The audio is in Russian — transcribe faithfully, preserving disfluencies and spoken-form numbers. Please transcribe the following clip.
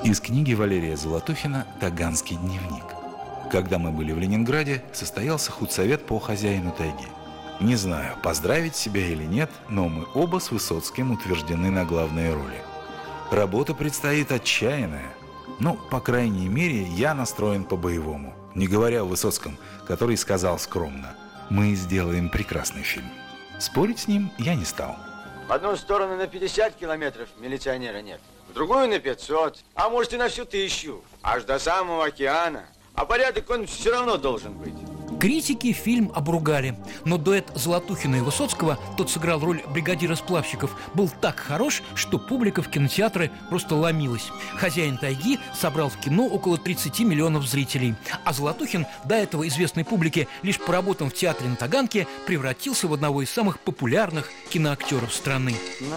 Из книги Валерия Золотухина «Таганский дневник». Когда мы были в Ленинграде, состоялся худсовет по «Хозяину тайги». Не знаю, поздравить себя или нет, но мы оба с Высоцким утверждены на главные роли. Работа предстоит отчаянная. Ну, по крайней мере, я настроен по-боевому. Не говоря о Высоцком, который сказал скромно: «Мы сделаем прекрасный фильм». Спорить с ним я не стал. В одну сторону на пятьдесят километров милиционера нет, в другую на пятьсот, а может и на всю тысячу, аж до самого океана. А порядок он все равно должен быть. Критики фильм обругали, но дуэт Золотухина и Высоцкого, тот сыграл роль бригадира сплавщиков, был так хорош, что публика в кинотеатры просто ломилась. «Хозяин тайги» собрал в кино около тридцати миллионов зрителей, а Золотухин, до этого известной публике лишь поработав в театре на Таганке, превратился в одного из самых популярных киноактеров страны.